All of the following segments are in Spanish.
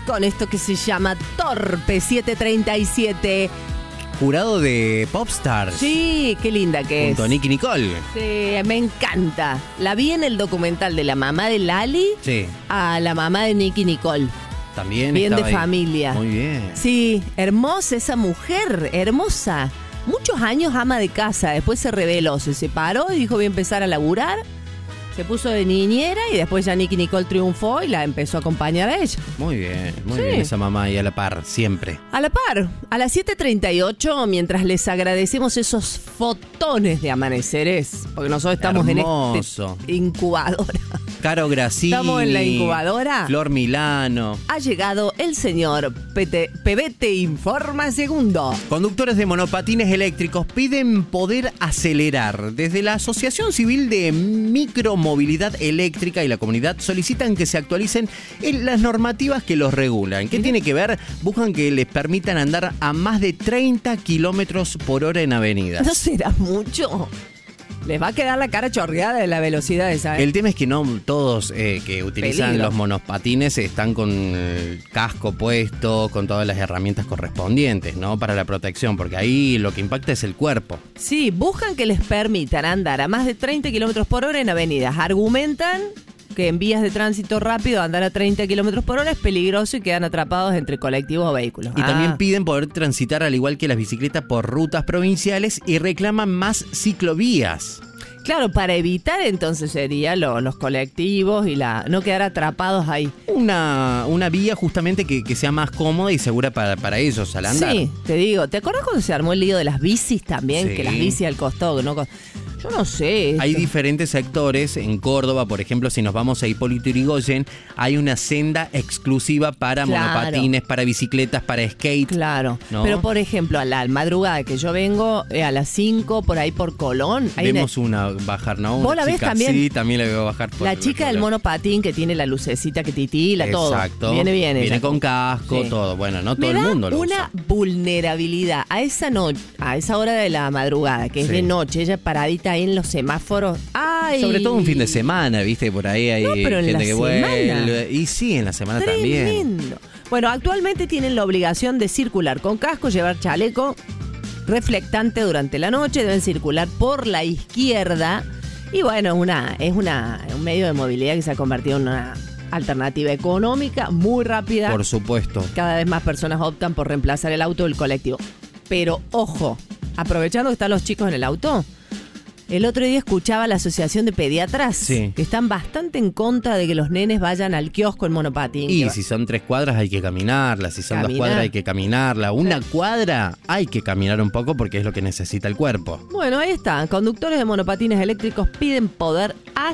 con esto que se llama Torpe 737. Jurado de Popstars. Sí, qué linda que junto a es. Nicki Nicole. Sí, me encanta. La vi en el documental de la mamá de Lali Sí. a la mamá de Nicki Nicole. También Bien de estaba ahí. familia. Muy bien. Sí, hermosa esa mujer, hermosa. Muchos años ama de casa, después se rebeló, se separó y dijo voy a empezar a laburar. Se puso de niñera y después ya Nicki Nicole triunfó y la empezó a acompañar a ella. Muy bien Sí. esa mamá ahí a la par, siempre. A la par, a las 7:38, mientras les agradecemos esos fotones de amaneceres, porque nosotros estamos Hermoso. en esta incubadora. Caro Grassini. Estamos en la incubadora. Flor Milano. Ha llegado el señor PBT Informa Segundo. Conductores de monopatines eléctricos piden poder acelerar. Desde la Asociación Civil de Micromovilidad Eléctrica y la comunidad solicitan que se actualicen las normativas que los regulan. ¿Qué tiene que ver? Buscan que les permitan andar a más de 30 kilómetros por hora en avenidas. ¿No será mucho? Les va a quedar la cara chorreada de la velocidad esa. El tema es que no todos que utilizan Peligro. los monopatines están con el casco puesto, con todas las herramientas correspondientes, ¿no? Para la protección, porque ahí lo que impacta es el cuerpo. Sí, buscan que les permitan andar a más de 30 kilómetros por hora en avenidas. Argumentan que en vías de tránsito rápido andar a 30 kilómetros por hora es peligroso y quedan atrapados entre colectivos o vehículos. Y también piden poder transitar al igual que las bicicletas por rutas provinciales y reclaman más ciclovías. Claro, para evitar entonces sería los colectivos y no quedar atrapados ahí. Una vía justamente que sea más cómoda y segura para ellos al andar. Sí, te digo, ¿te acuerdas cuando se armó el lío de las bicis también? Sí. Que las bicis al costado, ¿no? Yo no sé. Hay diferentes sectores. En Córdoba, por ejemplo, si nos vamos a Hipólito Yrigoyen, hay una senda exclusiva para monopatines, para bicicletas, para skate. Claro, ¿no? pero por ejemplo, a la madrugada que yo vengo, a las 5 por ahí por Colón, hay Vemos una bajar, ¿no? ¿Vos Una la ves chica. también? Sí, también la veo bajar. la chica del monopatín que tiene la lucecita que titila, todo. Exacto. Viene bien ella. Viene con casco, Sí. todo. Bueno, no Me todo el da mundo lo una usa. vulnerabilidad a esa noche, a esa hora de la madrugada, que es Sí. de noche, ella paradita ahí en los semáforos. ¡Ay! Sobre todo un fin de semana, ¿viste? Por ahí hay No, pero en gente la que semana. vuelve. Y sí, en la semana también. Tremendo. Bueno, actualmente tienen la obligación de circular con casco, llevar chaleco reflectante durante la noche, deben circular por la izquierda. Y bueno, es un medio de movilidad que se ha convertido en una alternativa económica muy rápida. Por supuesto. Cada vez más personas optan por reemplazar el auto o el colectivo. Pero ojo, aprovechando que están los chicos en el auto, el otro día escuchaba a la Asociación de Pediatras Sí. que están bastante en contra de que los nenes vayan al kiosco en monopatín. Y si son 3 cuadras hay que caminarla, si son 2 Caminar. cuadras hay que caminarla, una cuadra hay que caminar un poco porque es lo que necesita el cuerpo. Bueno, ahí está. Conductores de monopatines eléctricos piden poder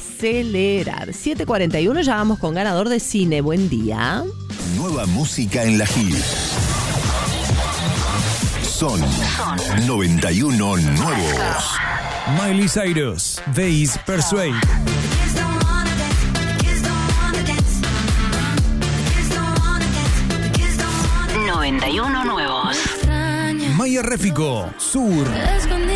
acelerar. 7:41, ya vamos con ganador de cine. Buen día. Nueva música en la Hit. Son 91 nuevos. Miley Cyrus, Days Persuade. 91 nuevos. Maya Réfico, Sur.